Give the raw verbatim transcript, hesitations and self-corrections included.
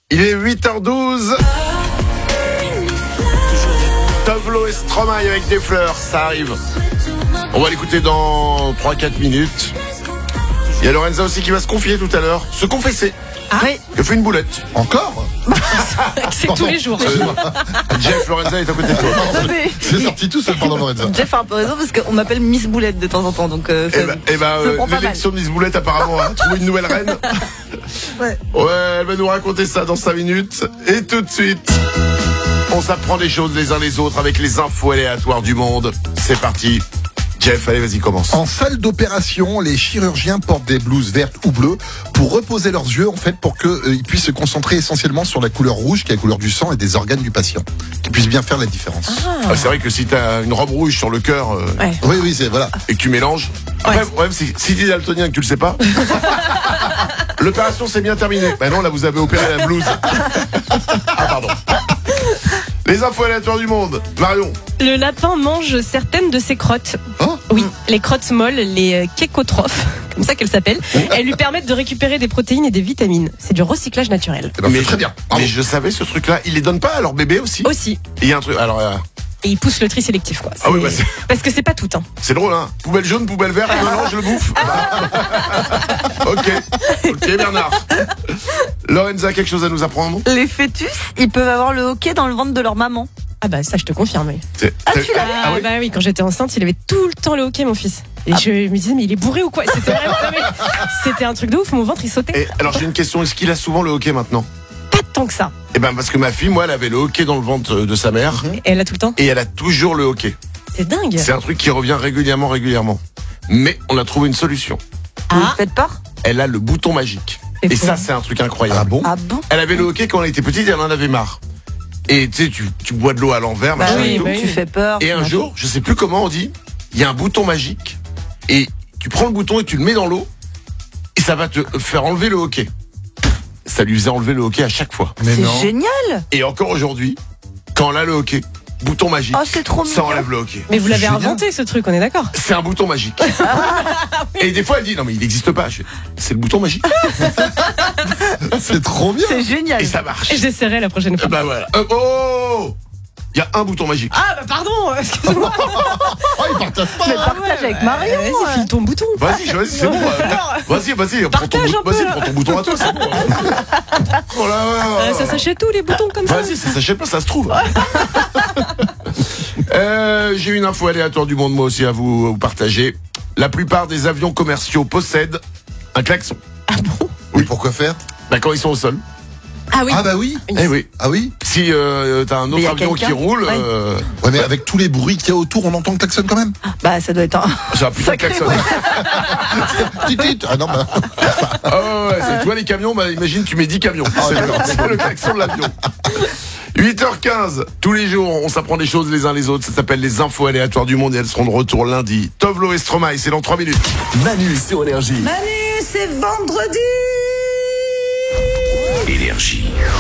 Il est huit heures douze. Tovlo et Stromae avec des fleurs, ça arrive. On va l'écouter dans trois à quatre minutes. Il y a Lorenza aussi qui va se confier tout à l'heure. Se confesser. Ah oui. Elle fait une boulette. Encore? C'est tous les jours. Jeff, Lorenza est à côté de toi. Mais- C'est sorti tout seul pendant Lorenza. Jeff a un peu raison parce qu'on m'appelle Miss Boulette de temps en temps, donc euh, ça- Eh ben, eh ben, ça euh, prend pas mal. l'élection de Miss Boulette apparemment a trouvé une nouvelle reine. Ouais. Ouais, elle va nous raconter ça dans cinq minutes. Et tout de suite, on s'apprend des choses les uns les autres avec les infos aléatoires du monde. C'est parti. Jeff, allez, vas-y, commence. En salle d'opération, les chirurgiens portent des blouses vertes ou bleues pour reposer leurs yeux, en fait, pour qu'ils euh, puissent se concentrer essentiellement sur la couleur rouge, qui est la couleur du sang et des organes du patient, qu'ils puissent bien faire la différence. Ah, c'est vrai que si t'as une robe rouge sur le cœur euh, Ouais. Oui, oui, c'est voilà. et que tu mélanges. Après, le problème, c'est que si t'es daltonien et que tu le sais pas, l'opération s'est bien terminée. Bah non, là, vous avez opéré la blouse. Ah, pardon. Les infos aléatoires du monde. Marion. Le lapin mange certaines de ses crottes. Oh Oui, les crottes molles, les euh, kékotrophes, comme ça qu'elles s'appellent. Elles lui permettent de récupérer des protéines et des vitamines. C'est du recyclage naturel. Eh ben, c'est très bien. Bravo. Mais je savais ce truc-là. Ils les donnent pas à leur bébé aussi. Aussi. Il y a un truc. Alors, euh, Et il pousse le tri sélectif, quoi. Ah oui, C'est- bah, c'est- Parce que c'est pas tout, hein. c'est drôle, hein. Poubelle jaune, poubelle verte. Non, non, je le bouffe. Ok. Ok, Bernard. Lorenza, quelque chose à nous apprendre? Les fœtus, ils peuvent avoir le hockey dans le ventre de leur maman. Ah bah ça, je te confirme, oui. C'est- Ah, t'as- tu l'as Ah, oui. bah oui, quand j'étais enceinte, il avait tout le temps le hockey, mon fils. Et je me disais, mais il est bourré ou quoi? C'était vraiment... non, mais c'était un truc de ouf, mon ventre, il sautait. Et alors, j'ai une question. Est-ce qu'il a souvent le hockey maintenant? Pas tant que ça. Eh ben, parce que ma fille, moi, elle avait le hockey dans le ventre de sa mère. Et elle a tout le temps. Et elle a toujours le hockey. C'est dingue. C'est un truc qui revient régulièrement, régulièrement. Mais on a trouvé une solution. Vous Ah, faites peur? Elle a le bouton magique. C'est Et fou. ça, c'est un truc incroyable. Ah bon? Ah bon? Elle avait le hockey quand elle était petite, elle en avait marre. Et tu sais, tu, tu bois de l'eau à l'envers, Bah machin oui, et tout. bah Tu fais peur. Et un jour, je sais plus comment on dit, il y a un bouton magique. Et tu prends le bouton et tu le mets dans l'eau. Et ça va te faire enlever le hockey. Ça lui faisait enlever le hockey à chaque fois. Mais C'est non. génial. Et encore aujourd'hui, quand elle a le hockey, bouton magique, Oh, c'est trop ça mignon. enlève le hockey. mais vous l'avez Génial. inventé, ce truc, on est d'accord? C'est un bouton magique. Et des fois, elle dit, non mais il n'existe pas. Je fais, c'est le bouton magique. C'est trop bien. C'est génial. Et ça marche. Et j'essaierai la prochaine fois. Bah voilà. Euh, oh, il y a un bouton magique. Ah bah pardon, excuse-moi. Oh, il partage pas. Mais partage avec Marion. Vas-y, ouais. file ton bouton. Vas-y, vas-y, c'est bon. euh, Vas-y, vas-y, prends ton, Partage bout- un peu, vas-y, là. prends ton bouton à toi, c'est bon. hein. Oh là là. Euh, ça s'achète où les boutons comme ça? Vas-y, ça s'achète pas, ça se trouve. Euh, j'ai une info aléatoire du monde, moi aussi, à vous, à vous partager. La plupart des avions commerciaux possèdent un klaxon. Oui, pourquoi faire? Bah, quand ils sont au sol. Ah oui. Ah bah oui. Eh oui. Ah oui. Si euh, t'as un Mais y autre a avion qui quelqu'un. roule, Ouais. euh, Ouais, mais avec tous les bruits qu'il y a autour, on entend le klaxon quand même. Bah ça doit être un. j'ai un putain de Sacré klaxon. Tit, tit. Ah non, bah. Ah ouais, c'est toi les camions, bah imagine tu mets dix camions. C'est le, c'est le klaxon de l'avion. huit heures quinze, tous les jours on s'apprend des choses les uns les autres, ça s'appelle les infos aléatoires du monde et elles seront de retour lundi. Tovlo et Stromae, c'est dans trois minutes. Manu sur Énergie. Manu, c'est vendredi. Énergie.